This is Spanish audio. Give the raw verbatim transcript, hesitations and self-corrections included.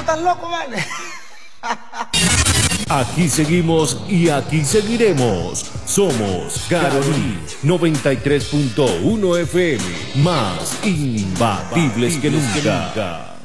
¿estás loco, vale? Aquí seguimos y aquí seguiremos. Somos Carolí noventa y tres punto uno F M, más imbatibles que nunca.